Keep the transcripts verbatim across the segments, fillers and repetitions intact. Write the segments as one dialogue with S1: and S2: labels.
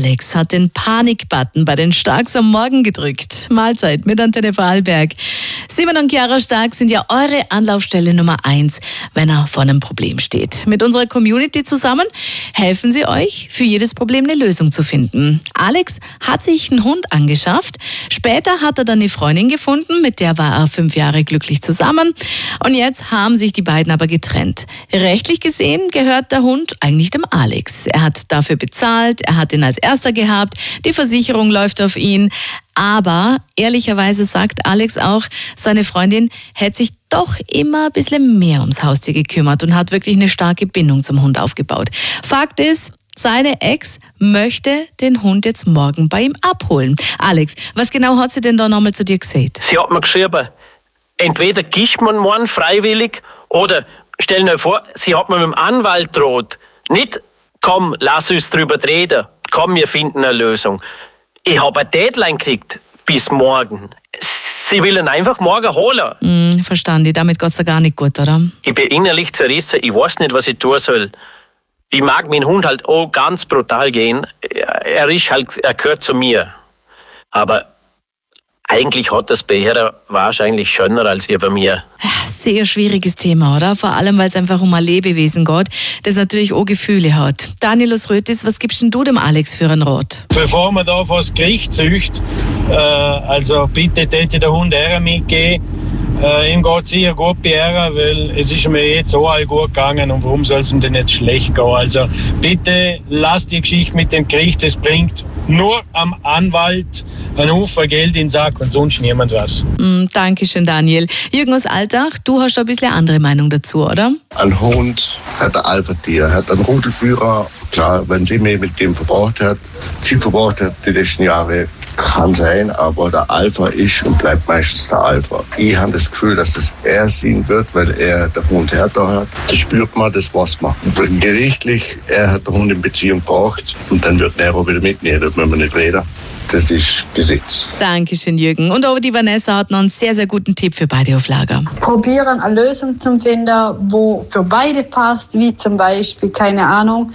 S1: Alex hat den Panikbutton bei den Starks am Morgen gedrückt. Mahlzeit mit Antenne Vorarlberg. Simon und Chiara Stark sind ja eure Anlaufstelle Nummer eins, wenn er vor einem Problem steht. Mit unserer Community zusammen helfen sie euch, für jedes Problem eine Lösung zu finden. Alex hat sich einen Hund angeschafft. Später hat er dann eine Freundin gefunden, mit der war er fünf Jahre glücklich zusammen. Und jetzt haben sich die beiden aber getrennt. Rechtlich gesehen gehört der Hund eigentlich dem Alex. Er hat dafür bezahlt, er hat ihn als erster gehabt, die Versicherung läuft auf ihn. Aber ehrlicherweise sagt Alex auch, seine Freundin hätte sich doch immer ein bisschen mehr ums Haustier gekümmert und hat wirklich eine starke Bindung zum Hund aufgebaut. Fakt ist, seine Ex möchte den Hund jetzt morgen bei ihm abholen. Alex, was genau hat sie denn da nochmal zu dir gesagt?
S2: Sie hat mir geschrieben, entweder gischt man morgen freiwillig oder, stell dir vor, sie hat mir mit dem Anwalt droht. Nicht, komm, lass uns drüber reden, komm, wir finden eine Lösung. Ich habe eine Deadline gekriegt, bis morgen. Sie will ihn einfach morgen holen.
S1: Mm, verstanden, damit geht's da gar nicht gut, oder?
S2: Ich bin innerlich zerrissen, ich weiß nicht, was ich tun soll. Ich mag meinen Hund halt auch ganz brutal gehen. Er ist halt, er gehört zu mir. Aber eigentlich hat das bei ihr wahrscheinlich schöner als ihr bei mir.
S1: Sehr schwieriges Thema, oder? Vor allem, weil es einfach um ein Lebewesen geht, das natürlich auch Gefühle hat. Daniel aus Rötis, was gibst denn du dem Alex für einen Rat?
S3: Bevor man da vor das Gericht zücht, äh, also bitte täte der Hund eher mitgehen. Äh, ihm geht es sicher gut bei ihr, weil es ist mir jetzt so all gut gegangen und warum soll es ihm denn nicht schlecht gehen? Also bitte lasst die Geschichte mit dem Gericht, es bringt nur am Anwalt ein Haufen Geld in den Sack und sonst niemand was.
S1: Mm, Dankeschön, Daniel. Jürgen aus Altach, du hast ein bisschen eine andere Meinung dazu, oder?
S4: Ein Hund hat ein Alpha-Tier, hat einen Rudelführer. Klar, wenn sie mehr mit dem verbraucht hat, viel verbraucht hat die letzten Jahre, kann sein, aber der Alpha ist und bleibt meistens der Alpha. Ich habe das Gefühl, dass es er sein wird, weil er den Hund härter hat. Das spürt man, das weiß man. Und gerichtlich, er hat den Hund in Beziehung gebraucht und dann wird er auch wieder mitnehmen, da müssen wir nicht reden. Das ist Gesetz.
S1: Dankeschön, Jürgen. Und auch die Vanessa hat noch einen sehr, sehr guten Tipp für beide auf Lager.
S5: Probieren, eine Lösung zu finden, wo für beide passt, wie zum Beispiel, keine Ahnung,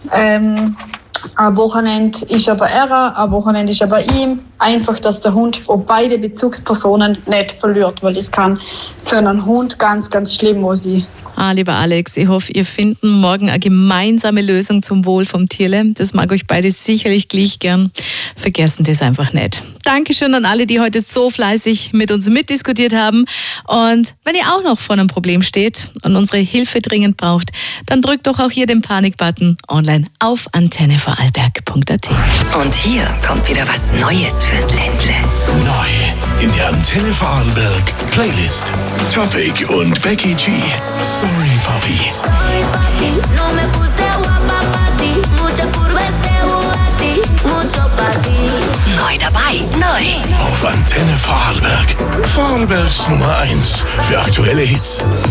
S5: ähm, ein Wochenende ist aber er, ein Wochenende ist aber ihm. Einfach, dass der Hund von beide Bezugspersonen nicht verliert, weil das kann für einen Hund ganz, ganz schlimm sein.
S1: Ah, lieber Alex, ich hoffe, ihr findet morgen eine gemeinsame Lösung zum Wohl vom Tierle. Das mag euch beide sicherlich gleich gern. Vergessen das einfach nicht. Dankeschön an alle, die heute so fleißig mit uns mitdiskutiert haben. Und wenn ihr auch noch vor einem Problem steht und unsere Hilfe dringend braucht, dann drückt doch auch hier den Panikbutton online auf antenne vorarlberg punkt a t.
S6: Und hier kommt wieder was Neues fürs Ländle.
S7: Neu in der Antenne Vorarlberg Playlist. Topic und Becky G. Sorry, Papi.
S8: Sorry, papi, no me puse guapa pa' ti. Muchas curvas debo a ti, mucho pa' ti.
S6: Neu dabei, neu.
S7: Auf Antenne Vorarlberg. Vorarlbergs Nummer eins für aktuelle Hits.